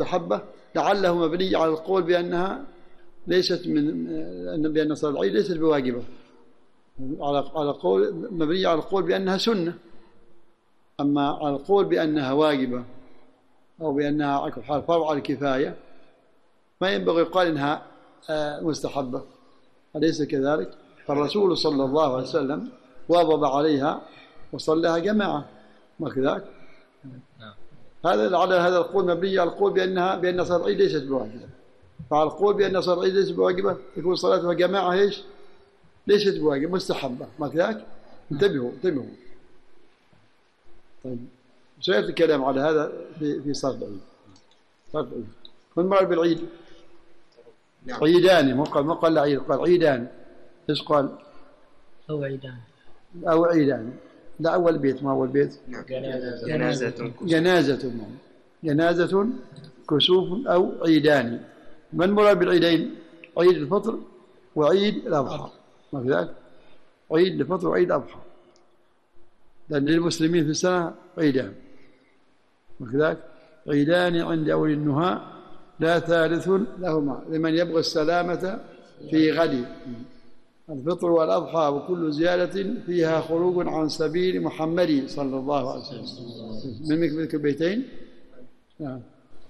مستحبة لعله مبني على القول بأنها ليست بأن صلاة العيد ليست بواجبة، على قول مبني على القول بأنها سنة. أما على القول بأنها واجبة أو بأنها على كل حال فرض على الكفاية ما ينبغي يقال إنها مستحبة، أليس كذلك؟ فالرسول صلى الله عليه وسلم واظب عليها وصلىها جماعة، ما كذلك؟ هذا على هذا القول مبني على القول بأن صلاة العيد ليست بواجبة، فعلى القول بأن صلاة العيد ليست بواجبة يكون صلاتها جماعة ايش؟ ليست بواجبة، مستحبة، ما كذلك؟ انتبهوا. طيب سيأتي الكلام على هذا في صلاة العيد. من مر بالعيد؟ عيدان، ما قال عيد، قال عيدان. ايش قال؟ أو عيدان. لا أول بيت، ما أول بيت؟ جنازة كسوف أو عيدان. من مر بالعيدين؟ عيد الفطر وعيد الأضحى، ما في ذلك؟ عيد الفطر وعيد الأضحى، لأن للمسلمين في السنة عيدان، ما في ذلك؟ عيدان عند أولي النهى لا ثالث لهما لمن يبغى السلامة في غد، الفطر والأضحى وكل زيادة فيها خروج عن سبيل محمد صلى الله عليه وسلم. من مثل البيتين؟ نعم.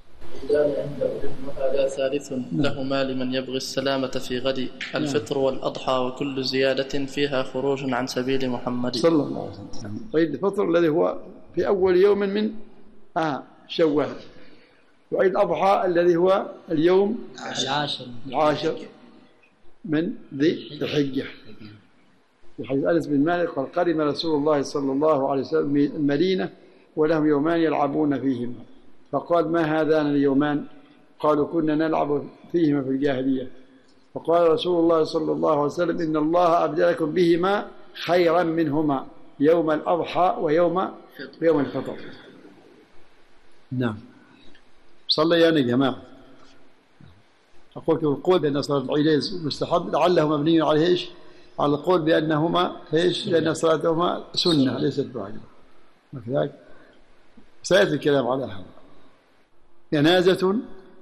هذا ثالث لهما لمن يبغي السلامة في غد، الفطر والأضحى وكل زيادة فيها خروج عن سبيل محمد صلى الله عليه وسلم. عيد الفطر الذي هو في أول يوم من شوال، وعيد الأضحى الذي هو اليوم العاشر من ذي الحجة. في حديث أنس بن مالك قال قدم رسول الله صلى الله عليه وسلم المدينة ولهم يومان يلعبون فيهما، فقال ما هذان اليومان؟ قالوا كنا نلعب فيهما في الجاهلية، فقال رسول الله صلى الله عليه وسلم إن الله أبدلكم بهما خيرا منهما يوم الأضحى ويوم الفطر. نعم. صليان يا جماعة. أقول القول بأن صلاة العيدين مستحب لعله مبني على إيش؟ على القول بأنهما إيش؟ لأن صلاتهما سنة ليست بواجبة، ما في ذلك؟ سيأتي الكلام على هذا. جنازة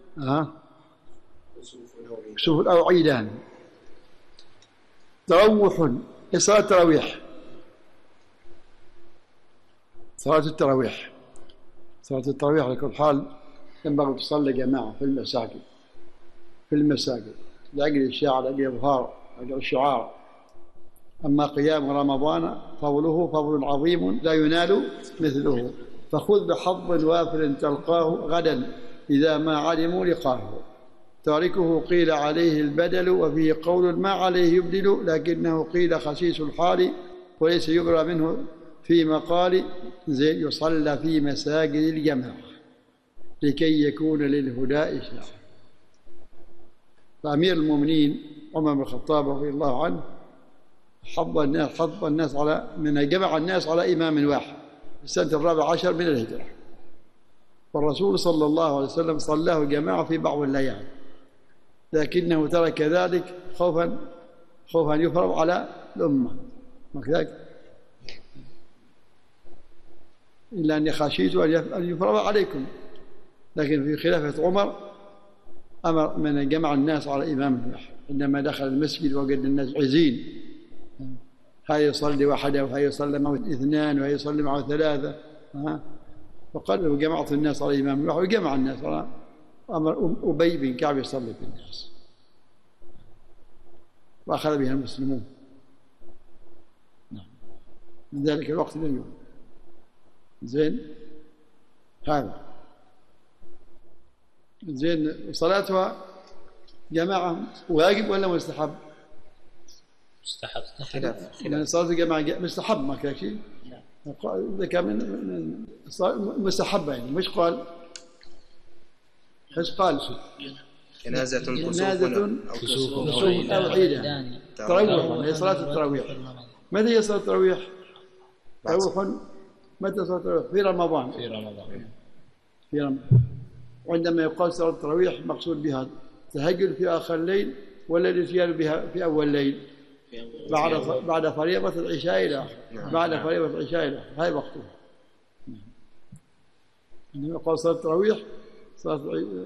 كسوف أو عيدان. تروح، صلاة التراويح. صلاة التراويح على كل حال ينبغي تصلي جماعة في المساجد لأجل الشعر، لأجل الإظهار، لأجل الشعار. أما قيام رمضان فضله فضل عظيم لا ينال مثله، فخذ بحظ وافر تلقاه غدا إذا ما علموا لقاه. تاركه قيل عليه البدل وفيه قول ما عليه يبدل، لكنه قيل خسيس الحال وليس يبرى منه في مقال يصلى في مساجد الجماعة لكي يكون للهدى إشراع. فأمير المؤمنين عمر بن الخطاب رضي الله عنه حض الناس على من جمع الناس على إمام واحد في السنة 14 من الهجرة، والرسول صلى الله عليه وسلم صلاه جماعة في بعض الليالي، لكنه ترك ذلك خوفا أن يفرض على الأمة، وكذلك إلا أني خشيت أن يفرض عليكم. لكن في خلافة عمر أمر من جمع الناس على إمام واحد، عندما دخل المسجد وجد الناس عزين، هاي يصلي وحده وهاي يصلي معه اثنان وهاي يصلي معه ثلاثة، فقال جمعت الناس على إمام واحد وجمع الناس على أمر أبي بن كعب يصلي في الناس، وأخذ بها المسلمون من ذلك الوقت لليوم. زين، هذا زين. صلاتها جماعة واجب ولا مستحب؟ مستحب. يعني صلاة الجماعة مستحب، ما كان شيء. إذا كان من مستحب يعني مش قال ايش قال؟ جنازة كسوف أو عيدان. تروح هي صلاة التراويح. متى هي صلاة التراويح؟ تروح متى صلاة التراويح؟ في رمضان. وعندما يقال صلاة التراويح مقصود بها تهجد في آخر الليل ولا الاتيان بها في أول الليل بعد فريضة العشاء إلى بعد فريضة العشاء إلى هاي وقتها. عندما يقال صلاة التراويح صلاة